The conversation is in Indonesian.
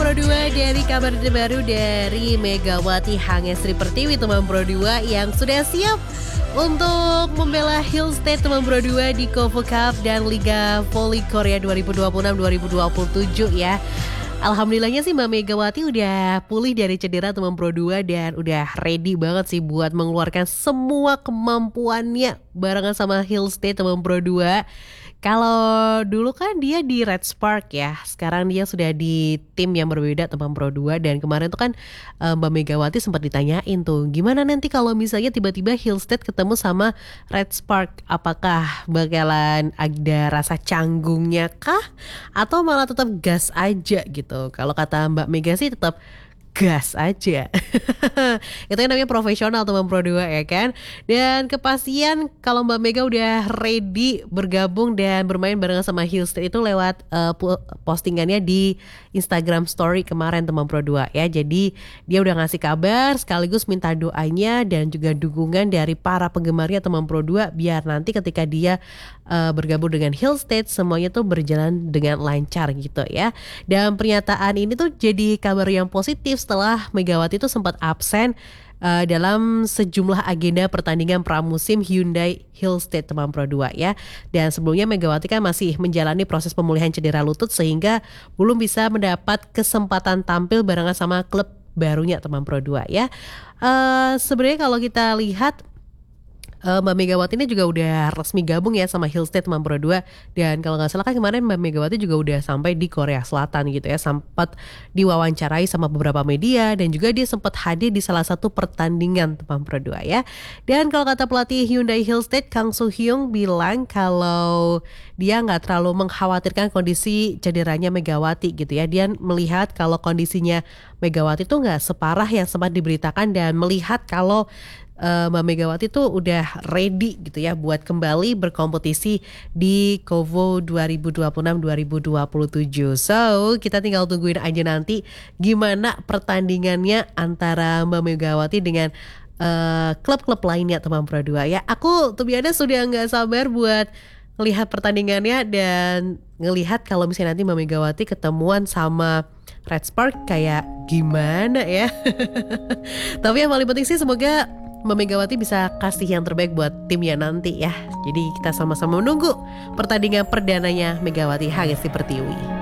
Pro 2 dari kabar terbaru dari Megawati Hangestri Pertiwi teman Pro 2 yang sudah siap untuk membela Hill State teman Pro 2 di Kofu Cup dan Liga Voli Korea 2026-2027 ya. Alhamdulillahnya sih Mbak Megawati udah pulih dari cedera teman Pro 2 dan udah ready banget sih buat mengeluarkan semua kemampuannya barengan sama Hill State teman Pro 2. Kalau dulu kan dia di Red Spark ya, sekarang dia sudah di tim yang berbeda teman Pro 2 dan kemarin tuh kan Mbak Megawati sempat ditanyain tuh gimana nanti kalau misalnya tiba-tiba Hill State ketemu sama Red Spark, apakah bakalan ada rasa canggungnya kah atau malah tetap gas aja gitu. Kalau kata Mbak Mega sih tetap gas aja. Itu yang namanya profesional teman Pro 2 ya kan. Dan kepastian kalau Mbak Mega udah ready bergabung dan bermain barengan sama Hill State itu lewat postingannya di Instagram story kemarin teman Pro 2 ya. Jadi dia udah ngasih kabar sekaligus minta doanya dan juga dukungan dari para penggemarnya teman Pro 2 biar nanti ketika dia bergabung dengan Hill State semuanya tuh berjalan dengan lancar gitu ya. Dan pernyataan ini tuh jadi kabar yang positif setelah Megawati itu sempat absen dalam sejumlah agenda pertandingan pramusim Hyundai Hill State teman Pro 2 ya. Dan sebelumnya Megawati kan masih menjalani proses pemulihan cedera lutut sehingga belum bisa mendapat kesempatan tampil barengan sama klub barunya teman Pro 2 ya. Sebenarnya kalau kita lihat Mbak Megawati ini juga udah resmi gabung ya sama Hill State teman Pro 2. Dan kalau gak salah kan kemarin Mbak Megawati juga udah sampai di Korea Selatan gitu ya. Sempat diwawancarai sama beberapa media dan juga dia sempat hadir di salah satu pertandingan teman Pro 2 ya. Dan kalau kata pelatih Hyundai Hill State Kang Soo Hyung bilang kalau dia gak terlalu mengkhawatirkan kondisi cederanya Megawati gitu ya. Dia melihat kalau kondisinya Megawati tuh gak separah yang sempat diberitakan dan melihat kalau Mbak Megawati tuh udah ready gitu ya buat kembali berkompetisi di Kovo 2026-2027. So kita tinggal tungguin aja nanti gimana pertandingannya antara Mbak Megawati dengan klub-klub lainnya teman Pro 2 ya. Aku tuh biasanya sudah gak sabar buat ngelihat pertandingannya dan ngelihat kalau misalnya nanti Mbak Megawati ketemuan sama Red Spark kayak gimana ya. Tapi yang paling penting sih semoga Mbak Megawati bisa kasih yang terbaik buat timnya nanti ya. Jadi kita sama-sama menunggu pertandingan perdananya Megawati Hangestri Pertiwi.